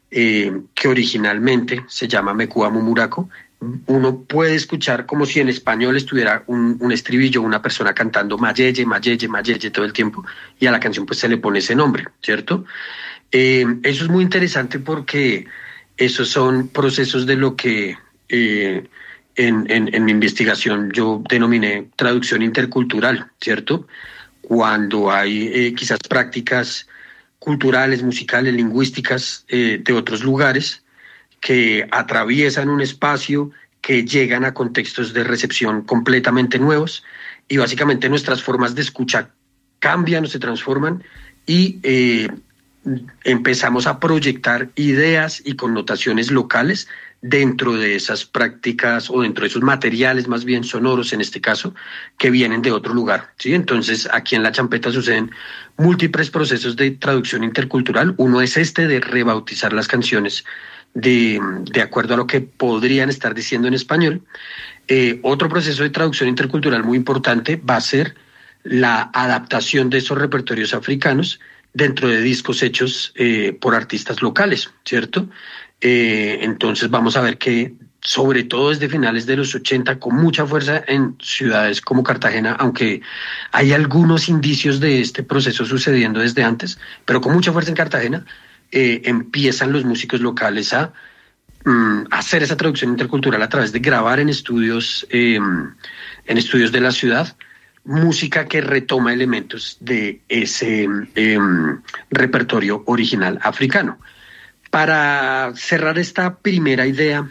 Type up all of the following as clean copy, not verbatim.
que originalmente se llama Mekua Mumuraco. Uno puede escuchar como si en español estuviera un estribillo, una persona cantando Mayeye, Mayeye, Mayeye todo el tiempo, y a la canción pues se le pone ese nombre, ¿cierto? Eso es muy interesante porque esos son procesos de lo que en mi investigación yo denominé traducción intercultural, ¿cierto? Cuando hay quizás prácticas culturales, musicales, lingüísticas de otros lugares que atraviesan un espacio, que llegan a contextos de recepción completamente nuevos, y básicamente nuestras formas de escucha cambian o se transforman, y empezamos a proyectar ideas y connotaciones locales dentro de esas prácticas o dentro de esos materiales más bien sonoros en este caso que vienen de otro lugar, ¿sí? Entonces aquí en La Champeta suceden múltiples procesos de traducción intercultural. Uno es este de rebautizar las canciones de acuerdo a lo que podrían estar diciendo en español. Otro proceso de traducción intercultural muy importante va a ser la adaptación de esos repertorios africanos dentro de discos hechos por artistas locales, ¿cierto? Entonces vamos a ver que sobre todo desde finales de los 80, con mucha fuerza en ciudades como Cartagena, aunque hay algunos indicios de este proceso sucediendo desde antes, pero con mucha fuerza en Cartagena, empiezan los músicos locales a hacer esa traducción intercultural a través de grabar en estudios de la ciudad, música que retoma elementos de ese repertorio original africano. Para cerrar esta primera idea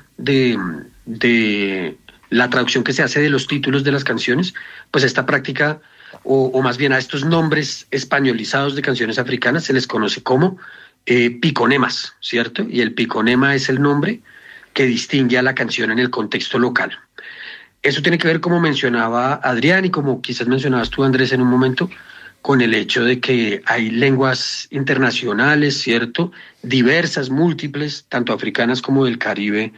de la traducción que se hace de los títulos de las canciones, pues esta práctica, o más bien a estos nombres españolizados de canciones africanas, se les conoce como piconemas, ¿cierto? Y el piconema es el nombre que distingue a la canción en el contexto local. Eso tiene que ver, como mencionaba Adrián y como quizás mencionabas tú, Andrés, en un momento, con el hecho de que hay lenguas internacionales, ¿cierto? Diversas, múltiples, tanto africanas como del Caribe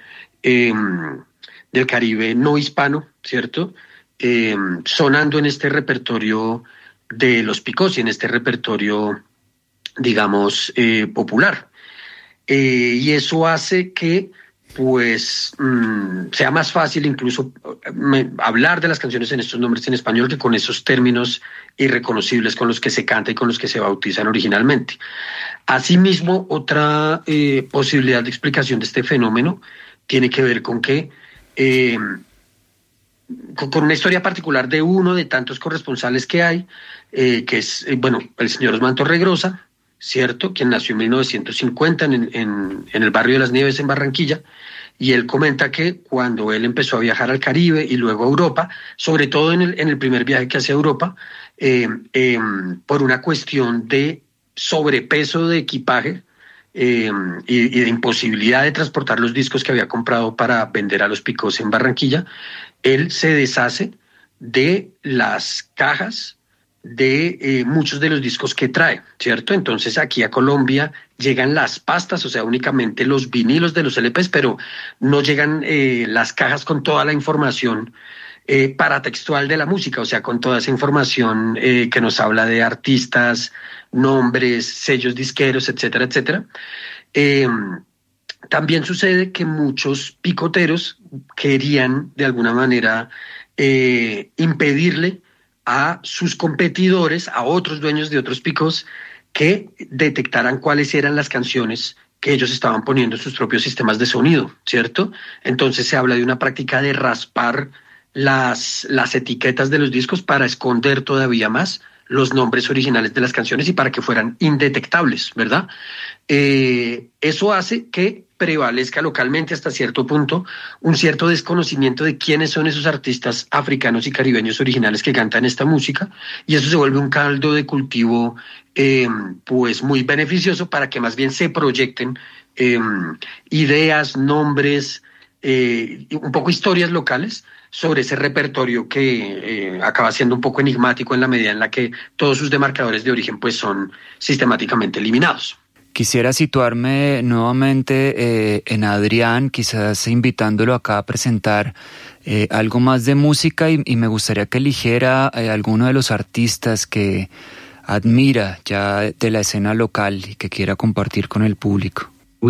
no hispano, ¿cierto? Sonando en este repertorio de los picos y en este repertorio, digamos, popular. Y eso hace que pues sea más fácil incluso hablar de las canciones en estos nombres en español que con esos términos irreconocibles con los que se canta y con los que se bautizan originalmente. Asimismo, otra posibilidad de explicación de este fenómeno tiene que ver con que con una historia particular de uno de tantos corresponsales que hay, que es, el señor Osman Torregrosa, ¿cierto? Quien nació en 1950 en el barrio de Las Nieves en Barranquilla, y él comenta que cuando él empezó a viajar al Caribe y luego a Europa, sobre todo en el primer viaje que hacía a Europa, por una cuestión de sobrepeso de equipaje y de imposibilidad de transportar los discos que había comprado para vender a los picos en Barranquilla, él se deshace de las cajas de muchos de los discos que trae, ¿cierto? Entonces aquí a Colombia llegan las pastas, o sea, únicamente los vinilos de los LPs, pero no llegan las cajas con toda la información paratextual de la música, o sea, con toda esa información que nos habla de artistas, nombres, sellos disqueros, etcétera, etcétera. También sucede que muchos picoteros querían, de alguna manera, impedirle a sus competidores, a otros dueños de otros picos, que detectaran cuáles eran las canciones que ellos estaban poniendo en sus propios sistemas de sonido, ¿cierto? Entonces se habla de una práctica de raspar las etiquetas de los discos para esconder todavía más los nombres originales de las canciones y para que fueran indetectables, ¿verdad? Eso hace que prevalezca localmente hasta cierto punto un cierto desconocimiento de quiénes son esos artistas africanos y caribeños originales que cantan esta música, y eso se vuelve un caldo de cultivo pues muy beneficioso para que más bien se proyecten ideas, nombres, un poco historias locales sobre ese repertorio que acaba siendo un poco enigmático en la medida en la que todos sus demarcadores de origen pues son sistemáticamente eliminados. Quisiera situarme nuevamente en Adrián, quizás invitándolo acá a presentar algo más de música y me gustaría que eligiera alguno de los artistas que admira ya de la escena local y que quiera compartir con el público.